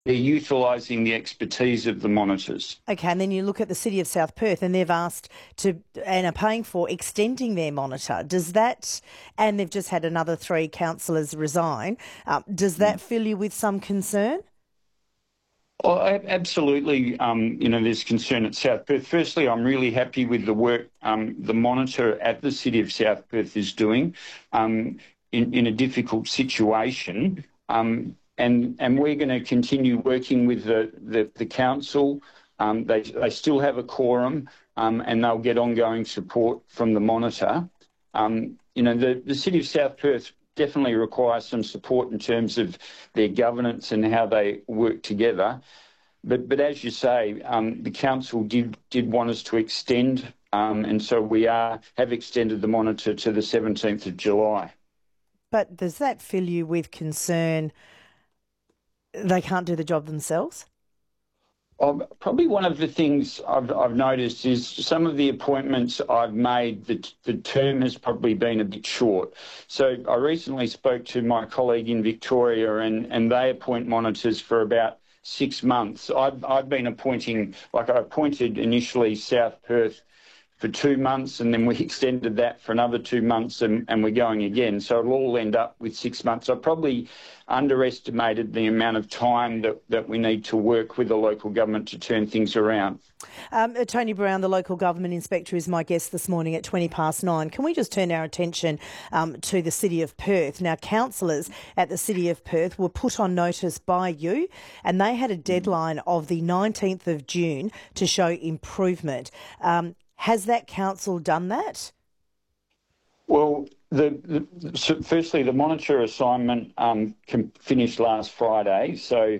they're utilising the expertise of the monitors. Okay, and then you look at the City of South Perth and they've asked to and are paying for extending their monitor. Does that, and they've just had another 3 councillors resign, does that fill you with some concern? Oh, absolutely. There's concern at South Perth. Firstly, I'm really happy with the work the monitor at the City of South Perth is doing in a difficult situation. And we're going to continue working with the council. They still have a quorum, and they'll get ongoing support from the monitor. The City of South Perth definitely requires some support in terms of their governance and how they work together. But as you say, the council did want us to extend, and so we have extended the monitor to the 17th of July. But does that fill you with concern they can't do the job themselves? Probably one of the things I've noticed is some of the appointments I've made, the term has probably been a bit short. So I recently spoke to my colleague in Victoria and they appoint monitors for about 6 months. I've been appointing, I appointed initially South Perth for 2 months, and then we extended that for another 2 months, and we're going again. So it'll all end up with 6 months. I probably underestimated the amount of time that we need to work with the local government to turn things around. Tony Brown, the local government inspector, is my guest this morning at 9:20. Can we just turn our attention to the City of Perth? Now, councillors at the City of Perth were put on notice by you, and they had a deadline of the 19th of June to show improvement. Has that council done that? Well, firstly, the monitor assignment finished last Friday, so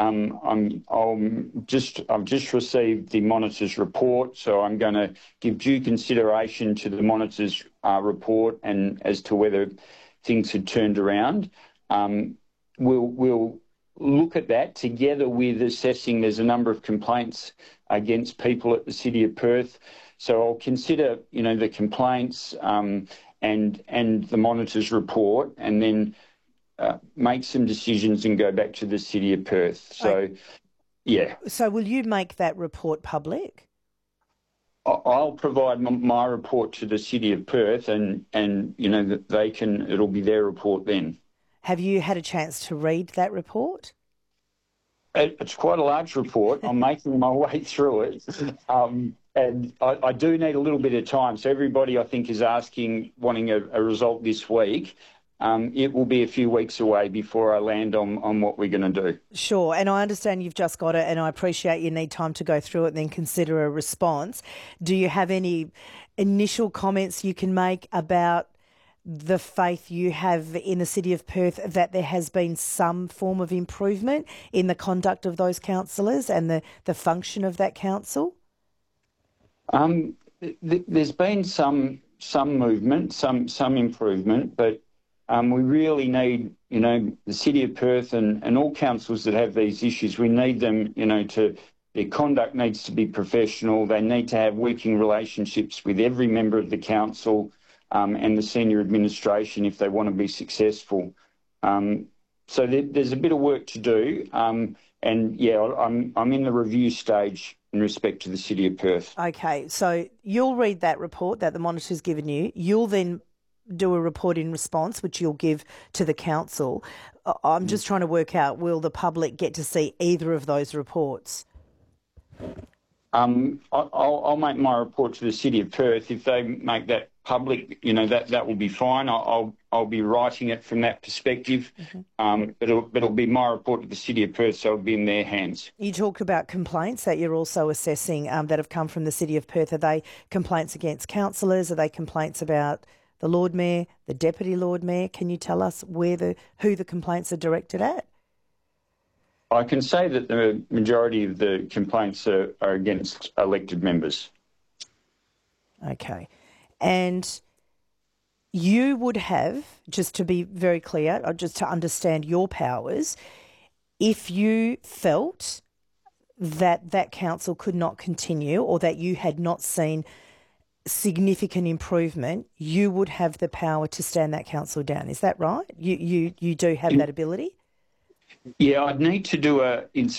I've just received the monitor's report, so I'm going to give due consideration to the monitor's report and as to whether things had turned around. We'll look at that together with assessing. There's a number of complaints against people at the City of Perth. So I'll consider, the complaints and the monitor's report, and then make some decisions and go back to the City of Perth. So, yeah. So will you make that report public? I'll provide my report to the City of Perth, and that they can. It'll be their report then. Have you had a chance to read that report? It's quite a large report. I'm making my way through it. And I do need a little bit of time. So everybody, I think, is wanting a result this week. It will be a few weeks away before I land on what we're going to do. Sure. And I understand you've just got it, and I appreciate you need time to go through it and then consider a response. Do you have any initial comments you can make about the faith you have in the City of Perth that there has been some form of improvement in the conduct of those councillors and the function of that council? There's been some movement, some improvement, but we really need, the City of Perth and all councils that have these issues, we need them, their conduct needs to be professional. They need to have working relationships with every member of the council and the senior administration if they want to be successful. So there's a bit of work to do, I'm in the review stage in respect to the City of Perth. Okay, so you'll read that report that the monitor's given you. You'll then do a report in response, which you'll give to the council. I'm just trying to work out, will the public get to see either of those reports? I'll make my report to the City of Perth. If they make that public, that will be fine. I'll be writing it from that perspective. But it'll be my report to the City of Perth, so it'll be in their hands. You talked about complaints that you're also assessing that have come from the City of Perth. Are they complaints against councillors? Are they complaints about the Lord Mayor, the Deputy Lord Mayor? Can you tell us who the complaints are directed at? I can say that the majority of the complaints are against elected members. Okay. And you would have, just to be very clear, or just to understand your powers, if you felt that that council could not continue or that you had not seen significant improvement, you would have the power to stand that council down. Is that right? You do have that ability? Yeah, I'd need to do a